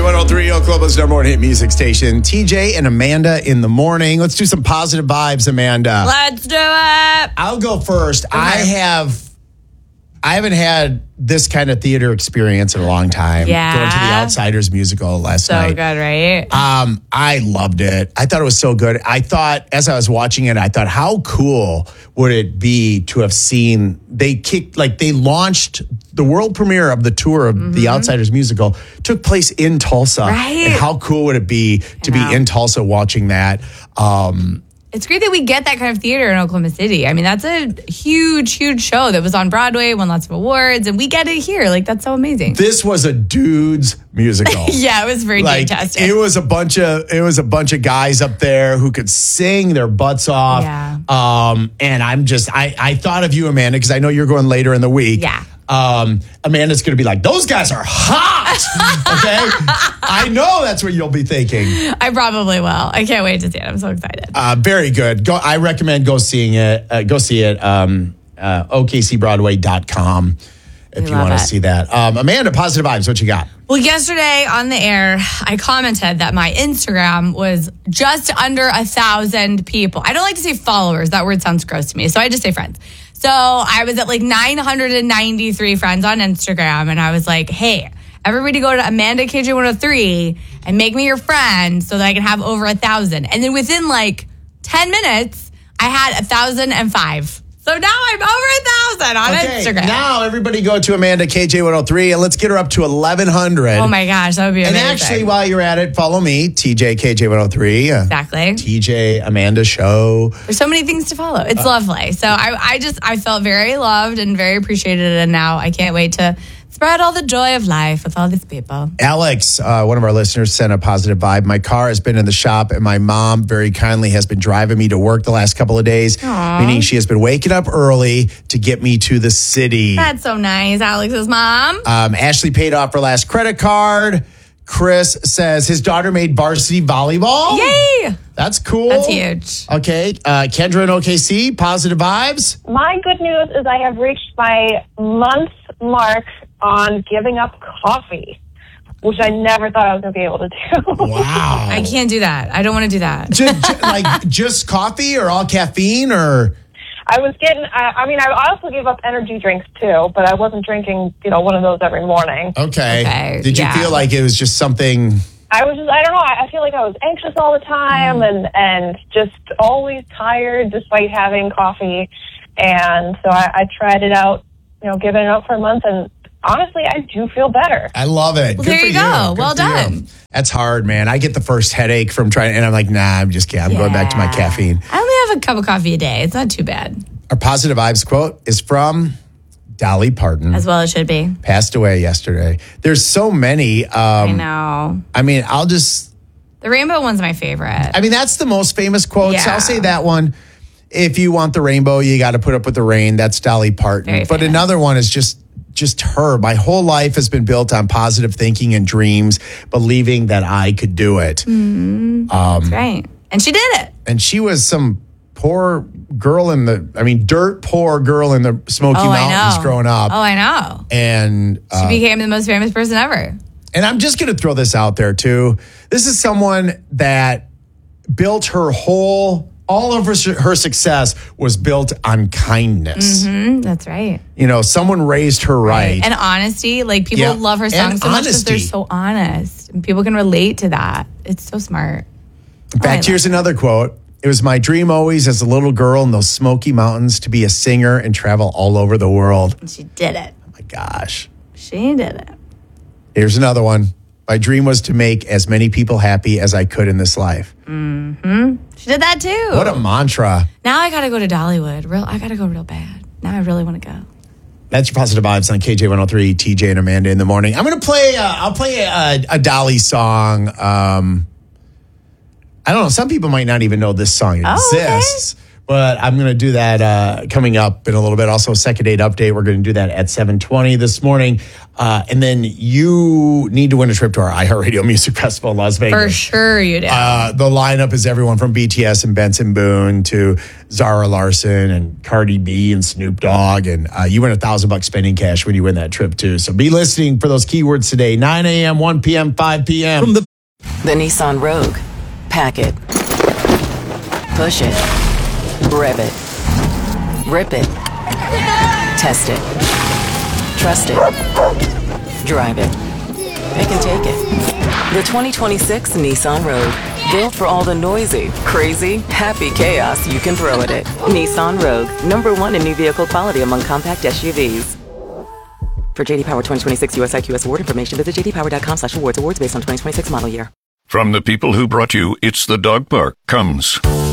103, Oklahoma's number one hit music station. TJ and Amanda in the morning. Let's do some positive vibes, Amanda. Let's do it. I'll go first. Okay. I haven't had this kind of theater experience in a long time. Yeah. Going to the Outsiders musical last night. So good, right? I loved it. I thought it was so good. I thought, as I was watching it, I thought, how cool would it be to have seen, they launched the world premiere of the tour of the Outsiders musical, took place in Tulsa. Right. And how cool would it be to be in Tulsa watching that? It's great that we get that kind of theater in Oklahoma City. I mean, that's a huge, huge show that was on Broadway, won lots of awards, and we get it here. Like, that's so amazing. This was a dude's musical. Yeah, it was very fantastic. It was a bunch of guys up there who could sing their butts off. Yeah. And I thought of you, Amanda, because I know you're going later in the week. Yeah. Amanda's going to be like, those guys are hot. Okay. I know that's what you'll be thinking. I probably will. I can't wait to see it. I'm so excited. Very good. I recommend go see it. OKCBroadway.com if you want to see that. Amanda, positive vibes. What you got? Well, yesterday on the air, I commented that my Instagram was just under 1,000 people. I don't like to say followers. That word sounds gross to me. So I just say friends. So I was at like 993 friends on Instagram. And I was like, hey, everybody go to Amanda KJ103 and make me your friend so that I can have over 1,000. And then within like 10 minutes, I had 1,005. So now I'm over 1,000 on Instagram. Now everybody go to Amanda KJ103 and let's get her up to 1,100. Oh my gosh, that would be amazing. And actually, while you're at it, follow me, TJ KJ103. Exactly. TJ Amanda Show. There's so many things to follow. It's lovely. So I felt very loved and very appreciated. And now I can't wait to spread all the joy of life with all these people. Alex, one of our listeners, sent a positive vibe. My car has been in the shop and my mom very kindly has been driving me to work the last couple of days, meaning she has been waking up early to get me to the city. That's so nice, Alex's mom. Ashley paid off her last credit card. Chris says his daughter made varsity volleyball. Yay! That's cool. That's huge. Okay. Kendra in OKC, positive vibes. My good news is I have reached my month mark on giving up coffee, which I never thought I was going to be able to do. Wow. I can't do that. I don't want to do that. Just coffee or all caffeine or? I was getting, I also gave up energy drinks too, but I wasn't drinking, one of those every morning. Okay. Did you feel like it was just something? I don't know. I feel like I was anxious all the time and just always tired despite having coffee. And so I tried it out, giving it up for a month, and honestly, I do feel better. I love it. Well, Good there for you go. Good well for done. you. That's hard, man. I get the first headache from trying, and I'm like, nah, I'm just kidding. I'm going back to my caffeine. I only have a cup of coffee a day. It's not too bad. Our positive vibes quote is from Dolly Parton. As well it should be. Passed away yesterday. There's so many. I know. I mean, The rainbow one's my favorite. I mean, that's the most famous quote. Yeah. So I'll say that one. If you want the rainbow, you got to put up with the rain. That's Dolly Parton. Very But famous. another one is just her. My whole life has been built on positive thinking and dreams, believing that I could do it. That's right. And she did it. And she was some poor girl dirt poor girl in the Smoky Mountains growing up. Oh, I know. And She became the most famous person ever. And I'm just going to throw this out there too. This is someone that built all of her success was built on kindness. That's right. Someone raised her right. And honesty. Like, people love her songs so much because they're so honest. And people can relate to that. It's so smart. In fact, here's another quote. It was my dream always as a little girl in those Smoky Mountains to be a singer and travel all over the world. And she did it. Oh my gosh. She did it. Here's another one. My dream was to make as many people happy as I could in this life. She did that too. What a mantra. Now I got to go to Dollywood. I got to go real bad. Now I really want to go. That's your positive vibes on KJ103, TJ and Amanda in the morning. I'm going to play, I'll play a Dolly song. I don't know. Some people might not even know this song exists. But I'm going to do that coming up in a little bit. Also, second date update. We're going to do that at 7:20 this morning. And then you need to win a trip to our iHeartRadio Music Festival in Las Vegas. For sure you do. The lineup is everyone from BTS and Benson Boone to Zara Larsson and Cardi B and Snoop Dogg. And you win $1,000 spending cash when you win that trip, too. So be listening for those keywords today. 9 a.m., 1 p.m., 5 p.m. From the Nissan Rogue. Pack it. Push it. Rev it. Rip it. Test it. Trust it. Drive it. Pick and take it. The 2026 Nissan Rogue. Built for all the noisy, crazy, happy chaos you can throw at it. Nissan Rogue. #1 in new vehicle quality among compact SUVs. For JD Power 2026 US IQS award information, visit jdpower.com/awards. Awards based on 2026 model year. From the people who brought you It's the Dog Park comes